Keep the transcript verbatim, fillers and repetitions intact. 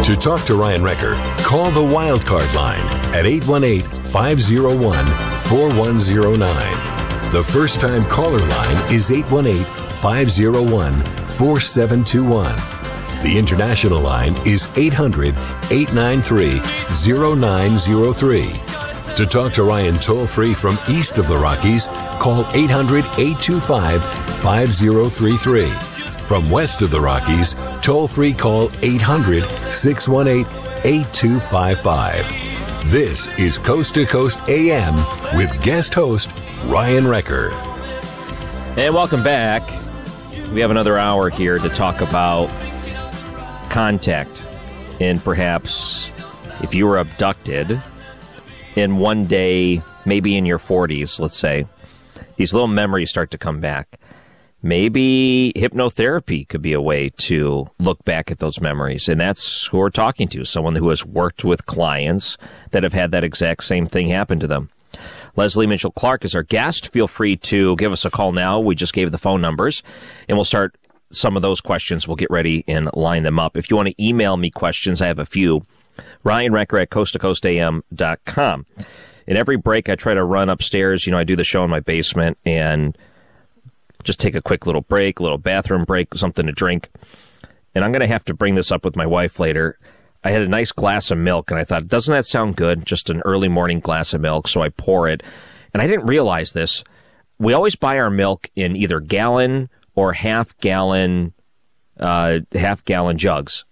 To talk to Ryan Recker, call the Wildcard line at eight one eight, five oh one, four one oh nine. The first-time caller line is eight one eight, five oh one, four seven two one. The international line is eight hundred, eight nine three, oh nine oh three. To talk to Ryan toll-free from east of the Rockies, call eight hundred, eight two five, five oh three three. From west of the Rockies, toll-free call eight hundred, six one eight, eight two five five. This is Coast to Coast A M with guest host Ryan Recker. And welcome back. We have another hour here to talk about contact. And perhaps if you were abducted in one day, maybe in your forties, let's say, these little memories start to come back. Maybe hypnotherapy could be a way to look back at those memories. And that's who we're talking to, someone who has worked with clients that have had that exact same thing happen to them. Leslie Mitchell Clark is our guest. Feel free to give us a call now. We just gave the phone numbers, and we'll start some of those questions. We'll get ready and line them up. If you want to email me questions, I have a few. Ryan Recker at coast to coast a m dot com. In every break, I try to run upstairs. You know, I do the show in my basement, and just take a quick little break, a little bathroom break, something to drink. And I'm going to have to bring this up with my wife later. I had a nice glass of milk, and I thought, doesn't that sound good? Just an early morning glass of milk, so I pour it. And I didn't realize this. We always buy our milk in either gallon or half-gallon uh, half-gallon jugs.